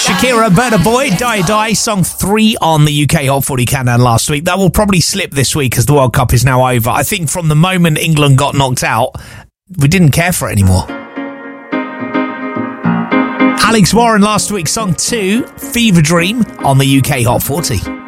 Shakira, Burna Boy, Die Die, song 3 on the UK Hot 40 Countdown last week. That will probably slip this week as the World Cup is now over. I think from the moment England got knocked out, we didn't care for it anymore. Alex Warren last week, song 2, Fever Dream on the UK Hot 40.